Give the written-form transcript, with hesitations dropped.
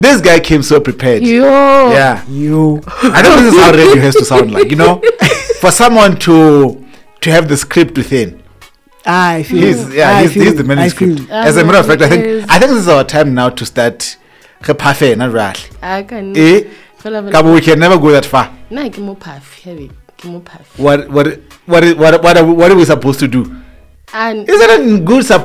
This guy came so prepared. Yo. Yeah. I think this is how radio has to sound like, for someone to have the script within. I feel. He's the manuscript. As a matter of fact, I think this is our time now to start. Not right. I can. We can never go that far. What are we supposed to do? And is that a good